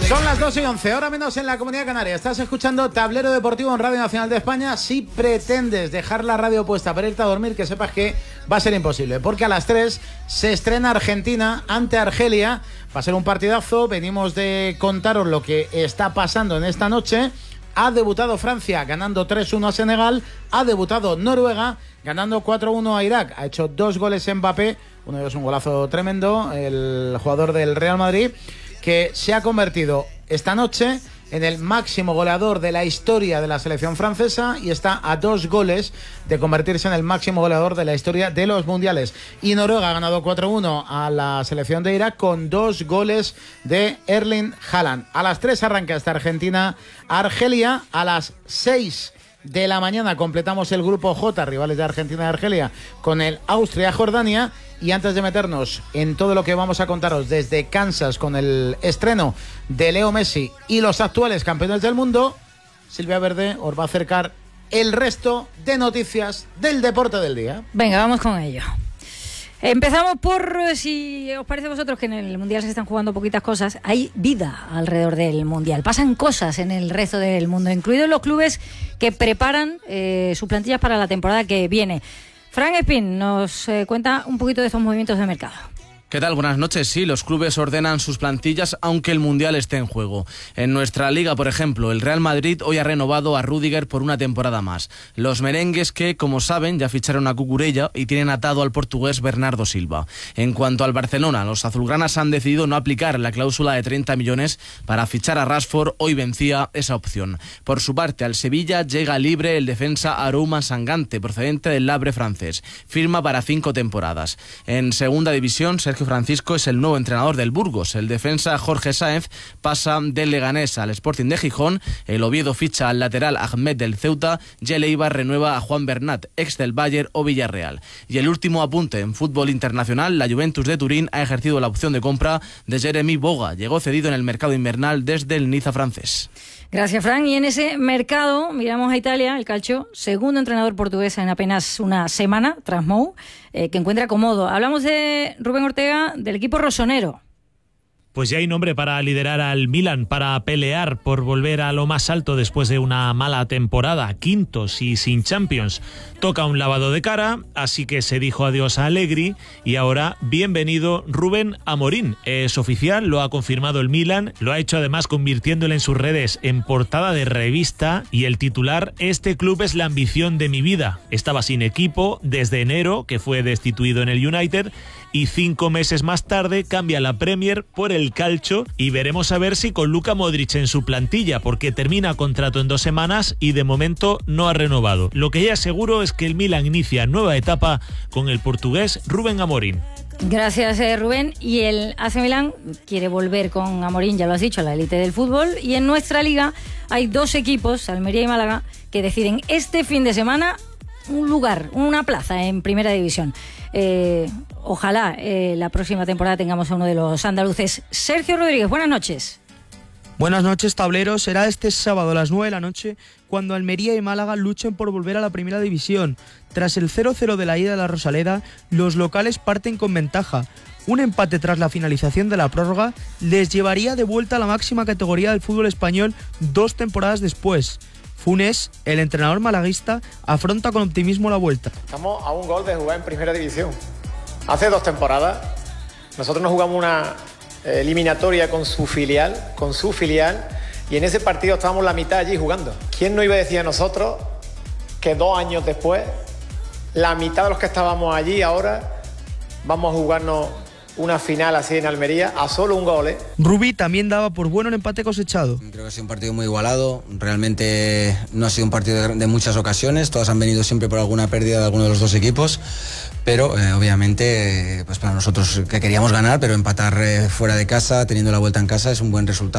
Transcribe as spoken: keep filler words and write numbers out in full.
Son las dos y once, hora menos en la Comunidad Canaria. Estás escuchando Tablero Deportivo en Radio Nacional de España. Si pretendes dejar la radio puesta para irte a dormir, que sepas que va a ser imposible, porque a las tres se estrena Argentina ante Argelia. Va a ser un partidazo. Venimos de contaros lo que está pasando en esta noche. Ha debutado Francia ganando tres uno a Senegal. Ha debutado Noruega ganando cuatro uno a Irak. Ha hecho dos goles Mbappé. Uno de ellos un golazo tremendo, el jugador del Real Madrid, que se ha convertido esta noche en el máximo goleador de la historia de la selección francesa y está a dos goles de convertirse en el máximo goleador de la historia de los mundiales. Y Noruega ha ganado cuatro uno a la selección de Irak con dos goles de Erling Haaland. A las tres arranca esta Argentina-Argelia. A las seis de la mañana completamos el grupo J, rivales de Argentina y Argelia, con el Austria-Jordania. Y antes de meternos en todo lo que vamos a contaros desde Kansas con el estreno de Leo Messi y los actuales campeones del mundo, Silvia Verde os va a acercar el resto de noticias del deporte del día. Venga, vamos con ello. Empezamos por, si os parece a vosotros que en el Mundial se están jugando poquitas cosas, hay vida alrededor del Mundial, pasan cosas en el resto del mundo, incluidos los clubes que preparan eh, sus plantillas para la temporada que viene. Fran Espín nos eh, cuenta un poquito de estos movimientos de mercado. ¿Qué tal? Buenas noches. Sí, los clubes ordenan sus plantillas aunque el Mundial esté en juego. En nuestra liga, por ejemplo, el Real Madrid hoy ha renovado a Rüdiger por una temporada más. Los merengues que, como saben, ya ficharon a Cucurella y tienen atado al portugués Bernardo Silva. En cuanto al Barcelona, los azulgranas han decidido no aplicar la cláusula de treinta millones para fichar a Rashford. Hoy vencía esa opción. Por su parte, al Sevilla llega libre el defensa Arouma Sangante, procedente del Havre francés. Firma para cinco temporadas. En segunda división, Sergio Francisco es el nuevo entrenador del Burgos. El defensa Jorge Sáenz pasa del Leganés al Sporting de Gijón. El Oviedo ficha al lateral Ahmed del Ceuta y el Eibar renueva a Juan Bernat, ex del Bayern o Villarreal. Y el último apunte en fútbol internacional, la Juventus de Turín ha ejercido la opción de compra de Jeremy Boga. Llegó cedido en el mercado invernal desde el Niza francés. Gracias, Fran. Y en ese mercado miramos a Italia, el Calcio, segundo entrenador portugués en apenas una semana, tras Mou, eh, que encuentra cómodo. Hablamos de Rubén Ortega, del equipo rosonero. Pues ya hay nombre para liderar al Milan, para pelear por volver a lo más alto después de una mala temporada, quintos y sin Champions. Toca un lavado de cara, así que se dijo adiós a Allegri y ahora bienvenido Rubén Amorín. Es oficial, lo ha confirmado el Milan, lo ha hecho además convirtiéndole en sus redes en portada de revista y el titular: este club es la ambición de mi vida. Estaba sin equipo desde enero, que fue destituido en el United, y cinco meses más tarde cambia la Premier por el Calcio y veremos a ver si con Luka Modric en su plantilla, porque termina contrato en dos semanas y de momento no ha renovado. Lo que ya es seguro es que el Milan inicia nueva etapa con el portugués Rubén Amorín. Gracias, eh, Rubén. Y el A C Milan quiere volver con Amorín, ya lo has dicho, a la élite del fútbol. Y en nuestra liga hay dos equipos, Almería y Málaga, que deciden este fin de semana un lugar, una plaza en Primera División. Eh, ojalá eh, la próxima temporada tengamos a uno de los andaluces. Sergio Rodríguez, buenas noches. Buenas noches, tablero. Será este sábado a las nueve de la noche cuando Almería y Málaga luchen por volver a la Primera División. Tras el cero cero de la ida de la Rosaleda, los locales parten con ventaja. Un empate tras la finalización de la prórroga les llevaría de vuelta a la máxima categoría del fútbol español dos temporadas después. Funes, el entrenador malaguista, afronta con optimismo la vuelta. Estamos a un gol de jugar en Primera División. Hace dos temporadas nosotros nos jugamos una eliminatoria con su filial, con su filial, y en ese partido estábamos la mitad allí jugando. ¿Quién no iba a decir a nosotros que dos años después, la mitad de los que estábamos allí ahora vamos a jugarnos una final así en Almería a solo un gol, ¿eh? Rubí también daba por bueno el empate cosechado. Creo que ha sido un partido muy igualado, realmente no ha sido un partido de, de muchas ocasiones, todas han venido siempre por alguna pérdida de alguno de los dos equipos, pero eh, obviamente pues para nosotros que queríamos ganar, pero empatar eh, fuera de casa, teniendo la vuelta en casa, es un buen resultado.